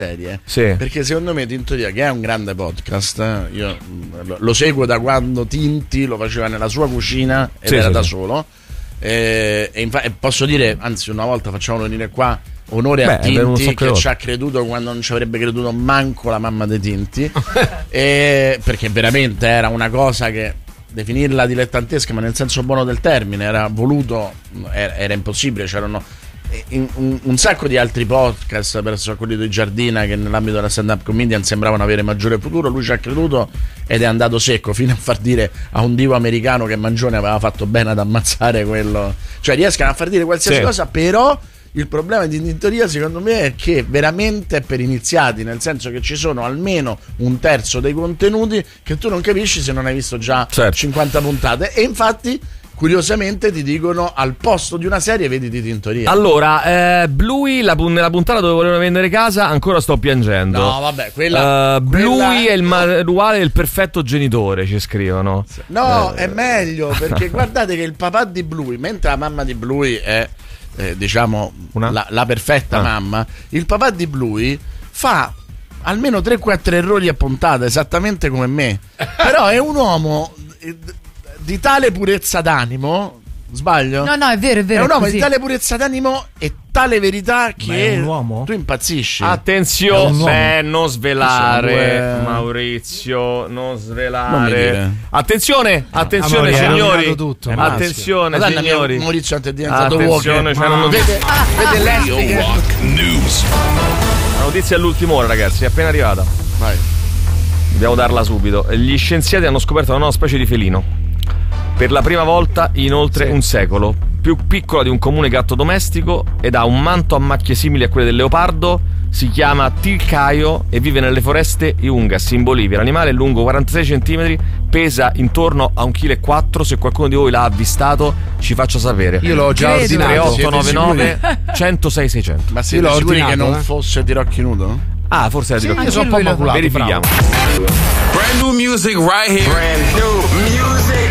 serie. Sì. Perché secondo me Tintoria, che è un grande podcast, io lo seguo da quando Tinti lo faceva nella sua cucina ed era da solo. E posso dire, anzi, una volta facciamo venire qua onore a Tinti, che ci ha creduto quando non ci avrebbe creduto manco la mamma dei Tinti. Perché veramente era una cosa che definirla dilettantesca, ma nel senso buono del termine, era voluto, era impossibile. C'erano un sacco di altri podcast, penso a quelli di Giardina, che nell'ambito della stand-up comedian sembravano avere maggiore futuro. Lui ci ha creduto ed è andato secco fino a far dire a un divo americano che Mangione aveva fatto bene ad ammazzare quello. Cioè riescono a far dire qualsiasi cosa, però il problema di Tintoria secondo me è che veramente è per iniziati, nel senso che ci sono almeno un terzo dei contenuti che tu non capisci se non hai visto già 50 puntate, e infatti curiosamente ti dicono al posto di una serie vedi di Tintoria. Allora, Bluey, nella puntata dove volevano vendere casa, ancora sto piangendo. No, vabbè, quella Bluey è il manuale del perfetto genitore, ci scrivono. No, è meglio, perché guardate che il papà di Bluey, mentre la mamma di Bluey è diciamo la perfetta mamma, il papà di Bluey fa almeno 3-4 errori a puntata, esattamente come me. Però è un uomo di tale purezza d'animo, sbaglio? No, è vero. È un uomo così. di tale purezza d'animo e tale verità che è un uomo? Tu impazzisci. Attenzione, non svelare, Maurizio, non svelare. Attenzione, signori. Attenzione, signori. Maurizio è diventato attenzione, c'è una notizia. Vede News. La notizia all'ultima ora, ragazzi, è appena arrivata. Vai. Dobbiamo darla subito. Gli scienziati hanno scoperto una nuova specie di felino. Per la prima volta in oltre un secolo, più piccola di un comune gatto domestico ed ha un manto a macchie simili a quelle del leopardo. Si chiama Tilcaio e vive nelle foreste Yungas in Bolivia. L'animale è lungo 46 cm, pesa intorno a 1,4 kg. Se qualcuno di voi l'ha avvistato, ci faccia sapere. Io l'ho già ordinato. 3899 106 600. Ma siete sicuri che non fosse Tirocchi nudo? Ah, forse era Tirocchi nudo. Io sono un po' maculato. Verifichiamo. Brand new music right here. Brand new music.